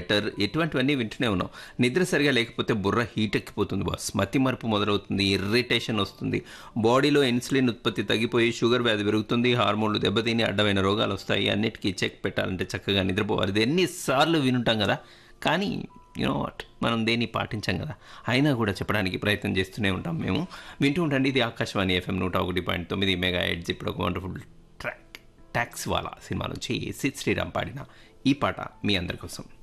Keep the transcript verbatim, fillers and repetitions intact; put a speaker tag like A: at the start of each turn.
A: Better ఎటువంటివన్నీ వింటూనే ఉన్నాం. నిద్ర సరిగా లేకపోతే బుర్ర హీట్ ఎక్కిపోతుంది బాస్, మతి మరుపు మొదలవుతుంది, ఇర్రిటేషన్ వస్తుంది, బాడీలో ఇన్సులిన్ ఉత్పత్తి తగ్గిపోయి షుగర్ వ్యాధి పెరుగుతుంది, హార్మోన్లు దెబ్బతిని అడ్డమైన రోగాలు వస్తాయి. అన్నిటికీ చెక్ పెట్టాలంటే చక్కగా నిద్రపోవాలి. ఇది ఎన్నిసార్లు వినుంటాం కదా, కానీ యూనో వాట్, మనం దేన్ని పాటించాం కదా. అయినా కూడా చెప్పడానికి ప్రయత్నం చేస్తూనే ఉంటాం. మేము వింటూ ఉండండి. ఇది ఆకాశవాణి ఎఫ్ఎం నూట ఒకటి పాయింట్ తొమ్మిది మెగా హెడ్స్. ఇప్పుడు ఒక వండర్ఫుల్ ట్రాక్, ట్యాక్స్ వాలా సినిమా నుంచి సిద్ శ్రీరామ్ పాడిన ఈ పాట మీ అందరి కోసం.